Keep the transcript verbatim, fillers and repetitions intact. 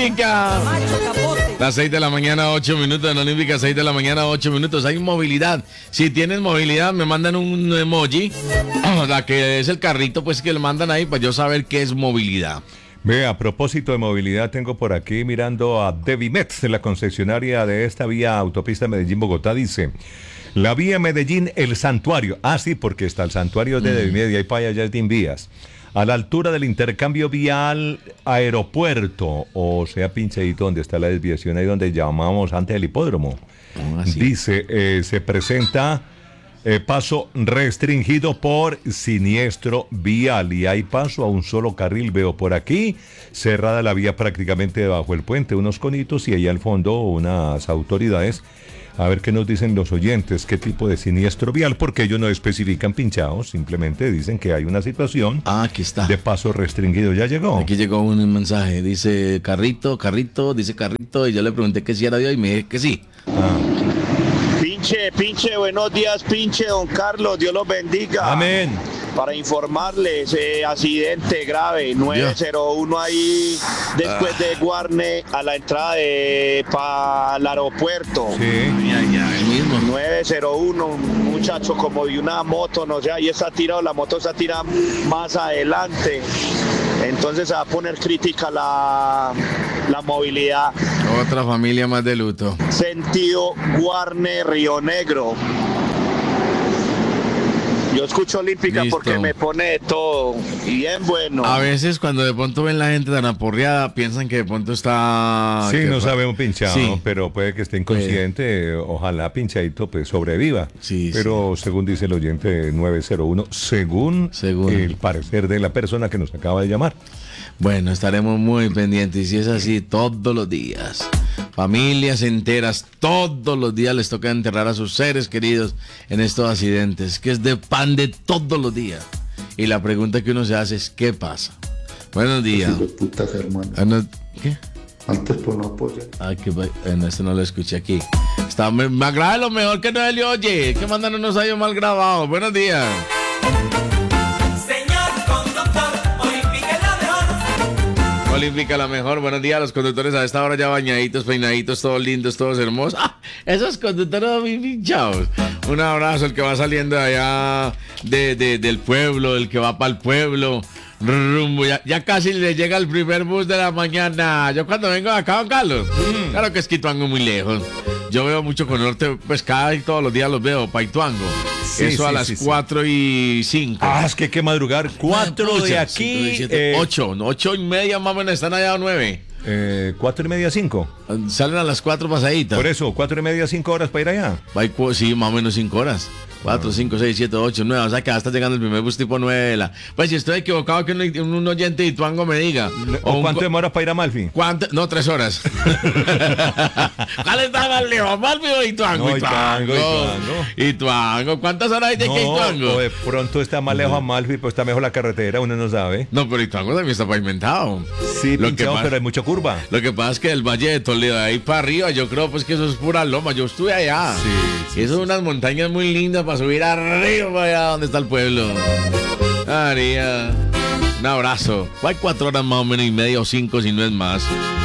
Olímpica. Las seis de la mañana, ocho minutos en Olímpica, seis de la mañana, ocho minutos. Hay movilidad. Si tienes movilidad, me mandan un emoji. La que es el carrito, pues que le mandan ahí para yo saber qué es movilidad. Ve, a propósito de movilidad, tengo por aquí mirando a Devimet, la concesionaria de esta vía autopista Medellín-Bogotá, dice... La vía Medellín, el santuario. Ah, sí, porque está el santuario de mm. Devimet y ahí para allá es de Invías. A la altura del intercambio vial aeropuerto, o sea, pinchadito donde está la desviación, ahí donde llamamos antes el hipódromo. Oh, dice, eh, se presenta eh, paso restringido por siniestro vial y hay paso a un solo carril. Veo por aquí cerrada la vía prácticamente debajo del puente, unos conitos y ahí al fondo unas autoridades. A ver qué nos dicen los oyentes, qué tipo de siniestro vial, porque ellos no especifican pinchados, simplemente dicen que hay una situación ah, aquí está. de paso restringido. ¿Ya llegó? Aquí llegó un mensaje, dice carrito, carrito, dice carrito, y yo le pregunté que si era Dios y me dije que sí. Ah. Pinche, pinche, buenos días, pinche, don Carlos, Dios los bendiga. Amén. Para informarles, eh, accidente grave, nueve cero uno ahí, después ah. de Guarne, a la entrada de para el aeropuerto. Sí, ya, ya, el mismo. nueve cero uno, un muchacho como de una moto, no sé, ahí está tirado, la moto está tirada más adelante. Entonces se va a poner crítica la, la movilidad. Otra familia más de luto. Sentido Guarne, Río Negro. Yo escucho Olímpica Listo. Porque me pone de todo. Y bien bueno. A veces cuando de pronto ven la gente tan aporreada, piensan que de pronto está... Sí, no fue... sabemos pinchado, sí. Pero puede que esté inconsciente. Eh. Ojalá pinchadito pues sobreviva. Sí, pero sí. según dice el oyente nueve cero uno, según, según el parecer de la persona que nos acaba de llamar. Bueno, estaremos muy pendientes. Y si es así, todos los días. Familias enteras, todos los días les toca enterrar a sus seres queridos en estos accidentes, que es de pan de todos los días. Y la pregunta que uno se hace es, ¿qué pasa? Buenos días. Putas, hermano. ¿Qué? Antes por no apoyar. Ah, que bueno, esto no lo escuché aquí. Está más grave lo mejor que no se le oye. Que mandan unos audios mal grabados. Buenos días. Olímpica la mejor, buenos días a los conductores a esta hora ya bañaditos, peinaditos, todos lindos, todos hermosos. ¡Ah! Esos conductores bien pinchados. Un abrazo al que va saliendo de allá de, de, del pueblo, el que va para el pueblo. Rumbo, ya, ya casi le llega el primer bus de la mañana. Yo cuando vengo acá, Juan Carlos, mm. claro que es Quituango muy lejos. Yo veo mucho con norte, pues cada y todos los días los veo, Paituango. Sí, Eso sí, a las sí, cuatro sí. y cinco. Ah, es que hay que madrugar. Cuatro de aquí. Cinco, eh, ocho, ocho y media más o menos, están allá a nueve. Eh, cuatro y media, cinco. Salen a las cuatro pasaditas. Por eso, cuatro y media, cinco horas para ir allá. Sí, más o menos cinco horas. Cuatro, cinco, seis, siete, ocho, nueve. O sea que hasta llegando el primer bus tipo nueve de la... Pues si estoy equivocado, que un, un oyente de Ituango me diga. ¿O, o cuánto un... demora para ir a Malfi? ¿Cuánto? No, tres horas. ¿Cuál está más lejos? ¿Malfi o Ituango? No, Ituango, Ituango. Ituango. ¿Cuántas horas hay de no, que Ituango? O de pronto está más lejos a Malfi, pues está mejor la carretera, uno no sabe. No, pero Ituango también está pavimentado. Sí, lo pinchado, que pero hay mucha curva. Lo que pasa es que el Valle de Toledo, de ahí para arriba, yo creo pues que eso es pura loma. Yo estuve allá. Sí, sí, eso sí, son unas montañas muy lindas para subir arriba. Allá donde está el pueblo. María, un abrazo. Hay cuatro horas más o menos y media o cinco si no es más.